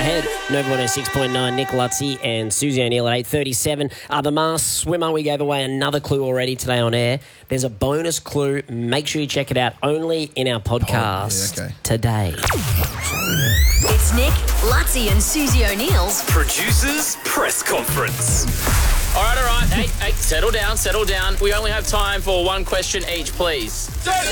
ahead. Nova 106.9, Nick Lutzi and Susie O'Neill at 8:37. The Masked Swimmer, we gave away another clue already today on air. There's a bonus clue. Make sure you check it out only in our podcast today. It's Nick, Lutzi and Susie O'Neill's Producers Press Conference. All right. Hey, settle down. We only have time for one question each, please.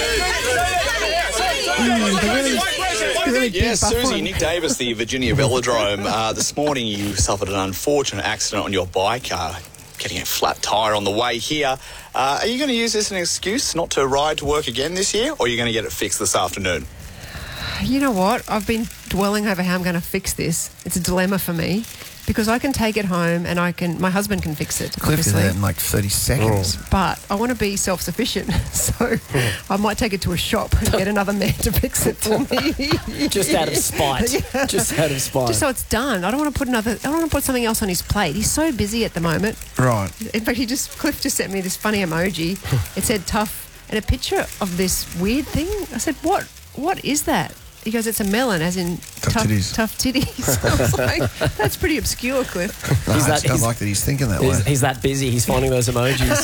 Yes, Susie, Nick Davis, the Virginia Velodrome. This morning you suffered an unfortunate accident on your bike, getting a flat tyre on the way here. Are you going to use this as an excuse not to ride to work again this year, or are you going to get it fixed this afternoon? You know what? I've been dwelling over how I'm going to fix this. It's a dilemma for me because I can take it home and my husband can fix it. Cliff did that in like 30 seconds. But I want to be self-sufficient, so I might take it to a shop and get another man to fix it for me. Just out of spite. Yeah. Just out of spite. Just so it's done. I don't want to put something else on his plate. He's so busy at the moment. Right. In fact, Cliff just sent me this funny emoji. It said tough and a picture of this weird thing. I said, what is that? He goes, it's a melon, as in tough titties. I was like, that's pretty obscure, Cliff. No, I don't like that he's thinking that way. He's that busy, he's finding those emojis.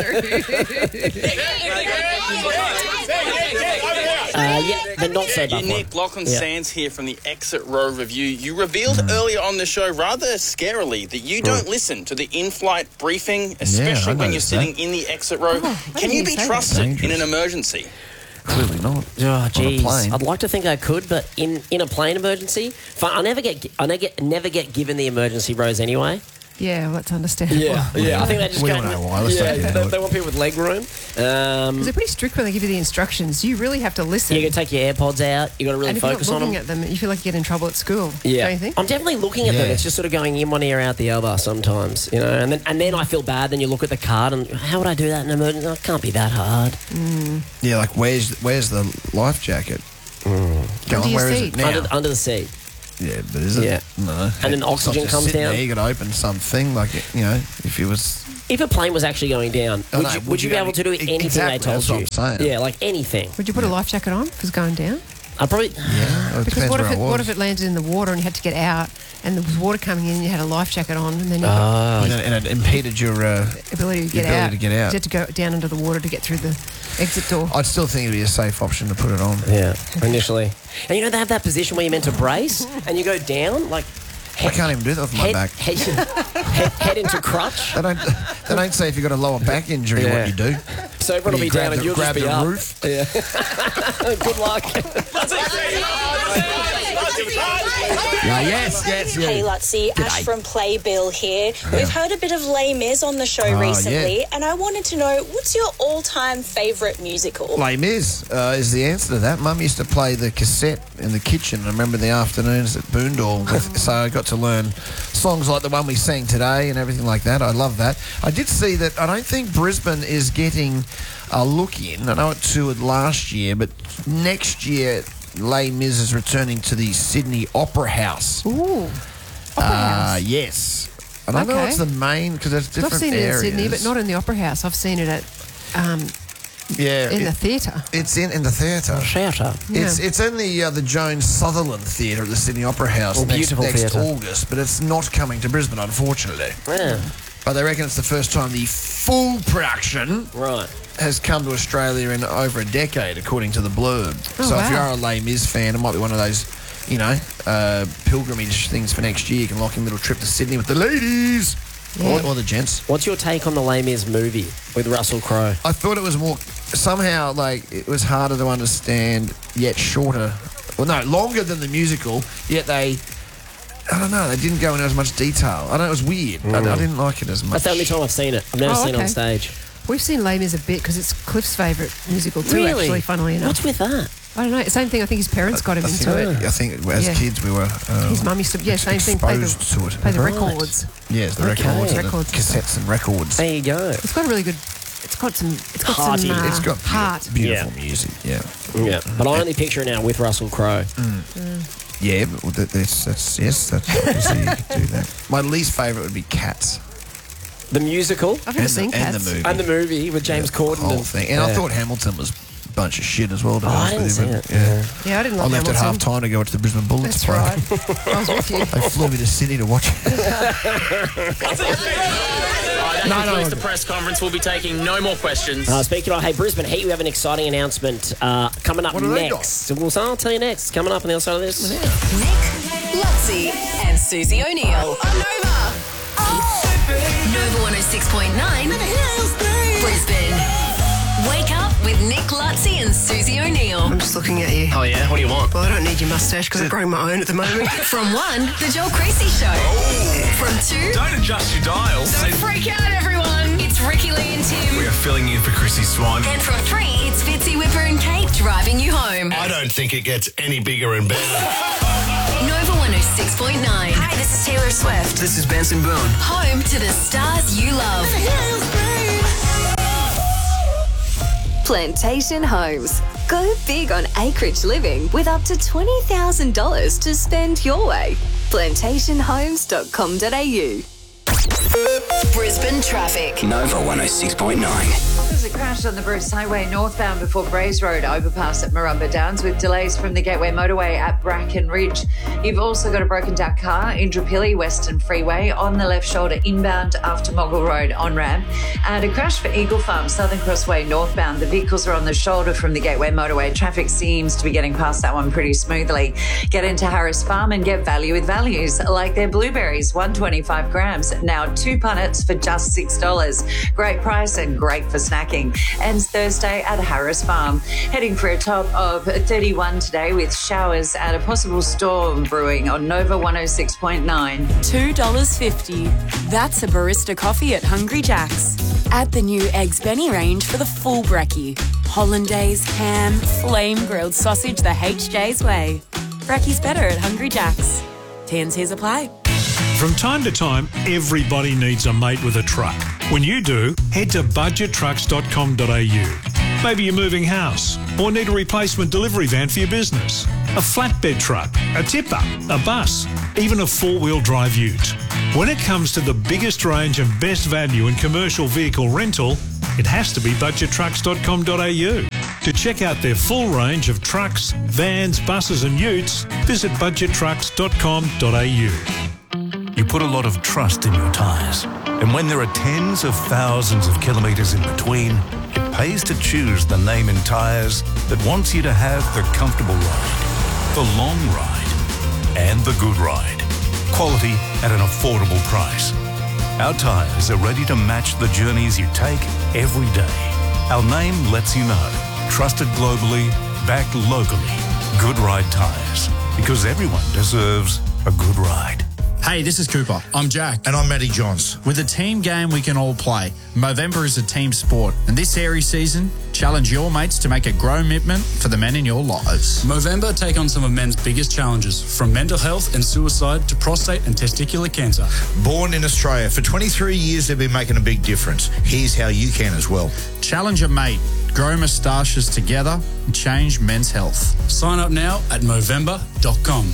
But not so bad. Nick, Lachlan Sands here from the Exit Row Review. You revealed earlier on the show, rather scarily, that you don't listen to the in-flight briefing, especially when you're sitting in the exit row. Can you be trusted in an emergency? Clearly not. Oh, geez. plane. I'd like to think I could, but in a plane emergency, I never get given the emergency rows anyway. Yeah, well, that's understandable. Yeah. I think they just We go. don't know why. They want people with leg room. Because they're pretty strict when they give you the instructions. You really have to listen. You got to take your AirPods out. You got to really focus on them. And if you're not looking at them, you feel like you get in trouble at school. Yeah, don't you think? I'm definitely looking at them. It's just sort of going in one ear, out the other sometimes, you know. And then I feel bad. Then you look at the card and how would I do that in an emergency? Oh, it can't be that hard. Yeah, like where's the life jacket? Go on, where is it now? Under the seat. Yeah, but is it? Yeah. No. And then oxygen just comes sitting down. There, you got to open something, like, you know, if a plane was actually going down, would you be able to do anything they told that's you? What I'm saying. Yeah, like anything. Would you put a life jacket on if it's going down? I'd probably. Yeah, because what if it landed in the water and you had to get out and there was water coming in and you had a life jacket on and then and it impeded your ability to get out. You had to go down under the water to get through the exit door. I'd still think it'd be a safe option to put it on. Yeah, initially. And you know they have that position where you're meant to brace and you go down like. I can't even do that with my back. Head into crutch. They don't say if you've got a lower back injury what you do. So everyone will be down and you'll just be up. Roof. Yeah. Good luck. Yes. Hey, Lutzi, Ash from Playbill here. We've heard a bit of Les Mis on the show recently, and I wanted to know, what's your all-time favourite musical? Les Mis is the answer to that. Mum used to play the cassette in the kitchen. I remember the afternoons at Boondall, so I got to learn songs like the one we sang today and everything like that. I love that. I did see that I don't think Brisbane is getting a look in. I know it toured last year, but next year Les Mis is returning to the Sydney Opera House. Ooh, Opera House. Yes. I don't know what's the main, because it's different I've seen areas. it in Sydney, but not in the Opera House. I've seen it at in the theatre. It's in the theatre. It's in the Joan Sutherland Theatre at the Sydney Opera House next August, but it's not coming to Brisbane, unfortunately. Yeah. But they reckon it's the first time the full production has come to Australia in over a decade, according to the blurb. If you are a Les Mis fan, it might be one of those, pilgrimage things for next year. You can lock in a little trip to Sydney with the ladies. Yeah. Or the gents. What's your take on the Les Mis movie with Russell Crowe? I thought it was more... Somehow, it was harder to understand, yet shorter. Well, no, longer than the musical, yet they... I don't know, they didn't go into as much detail. I know it was weird. I didn't like it as much. That's the only time I've seen it. I've never seen it on stage. We've seen Les Mis a bit because it's Cliff's favourite musical too, actually, funnily enough. What's with that? I don't know. Same thing. I think his parents got him into it. I think as kids we were... his mum used to... Yeah, same thing. Play the records. Yes, the records. And the cassettes and records. There you go. It's got a really good... It's got some heart. Beautiful music, Yeah, but I only picture it now with Russell Crowe. Yeah, but that's obviously you could do that. My least favourite would be Cats. The musical? I've never seen Cats. And the movie. And the movie with James Corden. The whole thing. And I thought Hamilton was bunch of shit as well. I didn't see it. Yeah, I didn't like I left at Hamilton. half time to go watch the Brisbane Bullets That's play. right. I was with you. They flew me to Sydney to watch it. That concludes the press conference. We'll be taking no more questions. Speaking of, hey, Brisbane Heat, we have an exciting announcement coming up next. I'll tell you next. Coming up on the other side of this. Nick, Lutzi, and Susie O'Neill on Nova. Nova 106.9 Brisbane. Wake up with Nick Lutzi and Susie O'Neill. I'm just looking at you. Oh, yeah? What do you want? Well, I don't need your mustache because I've grown my own at the moment. From 1, The Joel Creasy Show. From 2, Don't adjust your dials. Don't freak out, everyone. It's Ricky Lee and Tim. We are filling in for Chrissy Swan. And from 3, it's Fitzy, Whipper and Kate driving you home. I don't think it gets any bigger and better. Nova 106.9. Hi, this is Taylor Swift. This is Benson Boone. Home to the stars you love. Plantation Homes. Go big on acreage living with up to $20,000 to spend your way. Plantationhomes.com.au. Brisbane traffic. Nova 106.9. There's a crash on the Bruce Highway northbound before Braes Road overpass at Marumba Downs with delays from the Gateway Motorway at Bracken Ridge. You've also got a broken down car in Drapilli Western Freeway on the left shoulder inbound after Moggle Road on ramp. And a crash for Eagle Farm Southern Crossway northbound. The vehicles are on the shoulder from the Gateway Motorway. Traffic seems to be getting past that one pretty smoothly. Get into Harris Farm and get value with values like their blueberries, 125 grams, now 2 punnets for just $6. Great price and great for snacking. Ends Thursday at Harris Farm. Heading for a top of 31 today with showers and a possible storm brewing on Nova 106.9. $2.50. That's a barista coffee at Hungry Jack's. Add the new Eggs Benny range for the full brekkie. Hollandaise, ham, flame grilled sausage the HJ's way. Brekkie's better at Hungry Jack's. T&Cs apply. From time to time, everybody needs a mate with a truck. When you do, head to budgettrucks.com.au. Maybe you're moving house or need a replacement delivery van for your business, a flatbed truck, a tipper, a bus, even a four-wheel drive ute. When it comes to the biggest range and best value in commercial vehicle rental, it has to be budgettrucks.com.au. To check out their full range of trucks, vans, buses and utes, visit budgettrucks.com.au. You put a lot of trust in your tyres. And when there are tens of thousands of kilometres in between, it pays to choose the name in tyres that wants you to have the comfortable ride, the long ride, and the good ride. Quality at an affordable price. Our tyres are ready to match the journeys you take every day. Our name lets you know. Trusted globally, backed locally. Good Ride Tyres. Because everyone deserves a good ride. Hey, this is Cooper. I'm Jack. And I'm Matty Johns. With a team game we can all play, Movember is a team sport. And this Aries season, challenge your mates to make a grow commitment for the men in your lives. Movember take on some of men's biggest challenges, from mental health and suicide to prostate and testicular cancer. Born in Australia, for 23 years they've been making a big difference. Here's how you can as well. Challenge a mate. Grow moustaches together and change men's health. Sign up now at Movember.com.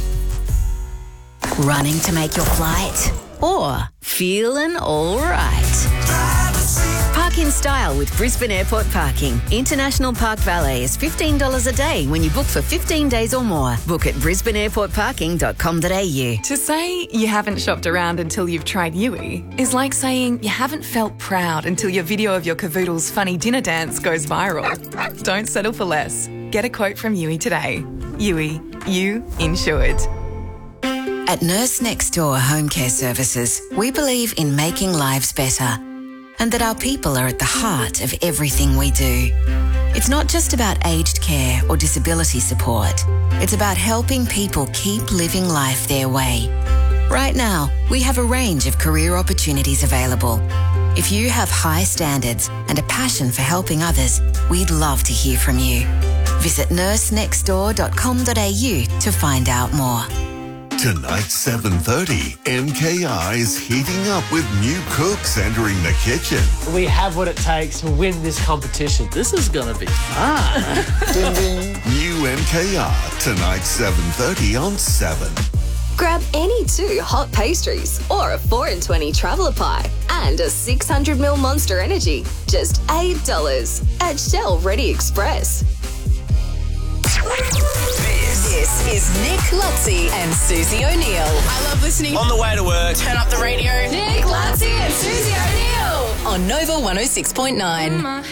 Running to make your flight? Or feeling all right? Park in style with Brisbane Airport Parking. International Park Valet is $15 a day when you book for 15 days or more. Book at brisbaneairportparking.com.au. To say you haven't shopped around until you've tried Yui is like saying you haven't felt proud until your video of your cavoodle's funny dinner dance goes viral. Don't settle for less. Get a quote from Yui today. Yui, you insured. At Nurse Next Door Home Care Services, we believe in making lives better and that our people are at the heart of everything we do. It's not just about aged care or disability support. It's about helping people keep living life their way. Right now, we have a range of career opportunities available. If you have high standards and a passion for helping others, we'd love to hear from you. Visit nursenextdoor.com.au to find out more. Tonight, 7:30, MKR is heating up with new cooks entering the kitchen. We have what it takes to win this competition. This is going to be fun. Ding, ding. New MKR, tonight, 7:30 on 7. Grab any 2 hot pastries or a 4 in 20 traveller pie and a 600ml Monster Energy. Just $8 at Shell Ready Express. This is Nick Lutzi and Susie O'Neill. I love listening. On the way to work. Turn up the radio. Nick Lutzi and Susie O'Neill on Nova 106.9.